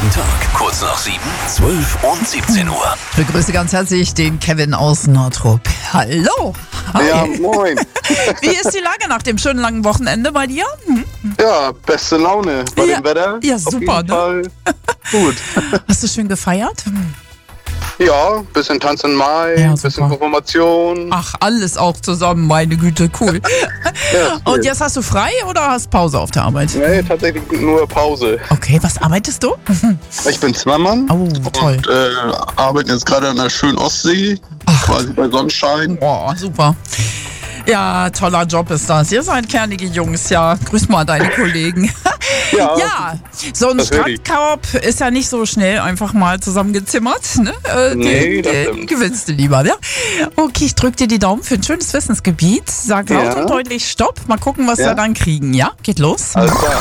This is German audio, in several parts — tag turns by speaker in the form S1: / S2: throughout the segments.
S1: Jeden Tag kurz nach 7, 12 und 17 Uhr.
S2: Ich begrüße ganz herzlich den Kevin aus Nordrup. Hallo. Hi.
S3: Ja, moin.
S2: Wie ist die Lage nach dem schönen langen Wochenende bei dir?
S3: Ja, beste Laune bei dem Wetter.
S2: Ja,
S3: Auf
S2: super,
S3: jeden Fall gut.
S2: Hast du schön gefeiert?
S3: Ja, bisschen Tanz in Mai,
S2: Ja,
S3: bisschen
S2: super.
S3: Konfirmation.
S2: Ach, alles auch zusammen, meine Güte, cool.
S3: Ja, cool.
S2: Und jetzt hast du frei oder hast Pause auf der Arbeit?
S3: Nee, tatsächlich nur Pause.
S2: Okay, was arbeitest du?
S3: Ich bin Zimmermann
S2: Oh, toll.
S3: und arbeite jetzt gerade an der schönen Ostsee, quasi bei Sonnenschein.
S2: Boah, super. Ja, toller Job ist das. Ihr seid kernige Jungs, ja. Grüß mal deine Kollegen. Ja, so ein
S3: das will ich.
S2: Strandkorb ist ja nicht so schnell einfach mal zusammengezimmert. Ne?
S3: Nee, das
S2: Den
S3: stimmt.
S2: gewinnst du lieber, ja? Okay, ich drück dir die Daumen für ein schönes Wissensgebiet. Sag laut
S3: Ja.
S2: und deutlich Stopp. Mal gucken, was
S3: Ja.
S2: wir dann kriegen, ja? Geht los.
S3: Alles klar.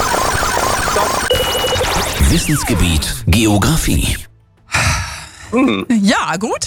S1: Wissensgebiet Geografie.
S2: Ja, gut.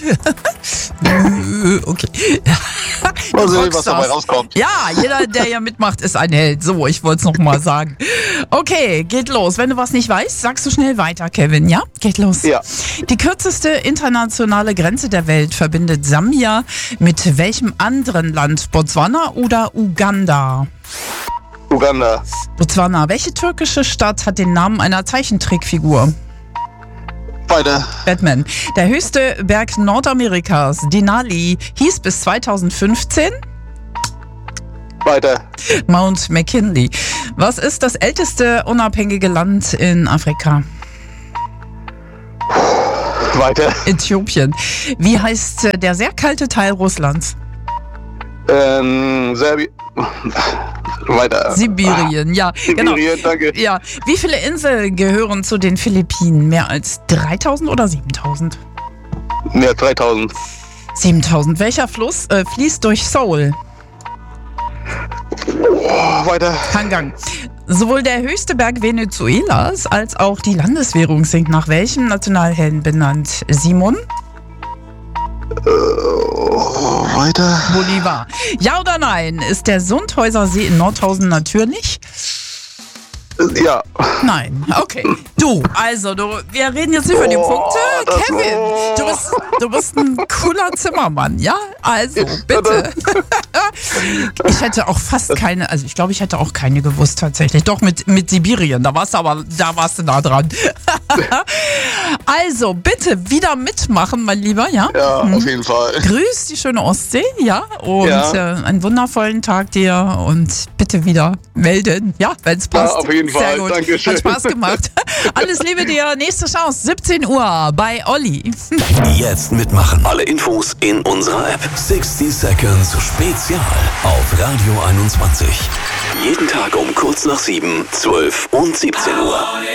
S2: Okay.
S3: Mal sehen, was
S2: Rockstars.
S3: dabei rauskommt.
S2: Ja, jeder, der hier mitmacht, ist ein Held. So, ich wollte es nochmal sagen. Okay, geht los. Wenn du was nicht weißt, sagst du schnell weiter, Kevin, ja? Geht los.
S3: Ja.
S2: Die kürzeste internationale Grenze der Welt verbindet Sambia mit welchem anderen Land? Botswana oder Uganda?
S3: Uganda.
S2: Botswana. Welche türkische Stadt hat den Namen einer Zeichentrickfigur?
S3: Weiter.
S2: Batman. Der höchste Berg Nordamerikas, Denali, hieß bis 2015
S3: Weiter.
S2: Mount McKinley. Was ist das älteste unabhängige Land in Afrika?
S3: Weiter.
S2: Äthiopien. Wie heißt der sehr kalte Teil Russlands?
S3: Serbien. Weiter.
S2: Sibirien, ja, genau.
S3: Sibirien, danke.
S2: Ja, wie viele Inseln gehören zu den Philippinen? Mehr als 3000 oder 7000?
S3: Ja, 3000.
S2: 7000. Welcher Fluss fließt durch Seoul?
S3: Weiter.
S2: Hangang. Sowohl der höchste Berg Venezuelas als auch die Landeswährung sind nach welchem Nationalhelden benannt? Simon
S3: Weiter.
S2: Bolivar. Ja oder nein? Ist der Sundhäuser See in Nordhausen natürlich?
S3: Ja.
S2: Nein. Okay. Du, also, wir reden jetzt nicht über die Punkte.
S3: das-
S2: Kevin, du bist ein cooler Zimmermann, ja? Also, bitte. Ich hätte auch fast keine, also ich glaube, ich hätte auch keine gewusst tatsächlich. Doch, mit Sibirien, da warst du nah dran. Also, bitte wieder mitmachen, mein Lieber, ja?
S3: Ja, auf jeden Fall.
S2: Grüß die schöne Ostsee, ja? Und
S3: Ja.
S2: einen wundervollen Tag dir und bitte wieder melden, ja, wenn es passt.
S3: auf jeden
S2: Sehr
S3: Fall.
S2: gut.
S3: Dankeschön.
S2: Hat Spaß gemacht. Alles Liebe dir. Nächste Chance, 17 Uhr bei Olli.
S1: Jetzt mitmachen. Alle Infos in unserer App. 60 Seconds Spezial auf Radio 21. Jeden Tag um kurz nach 7, 12 und 17 Uhr.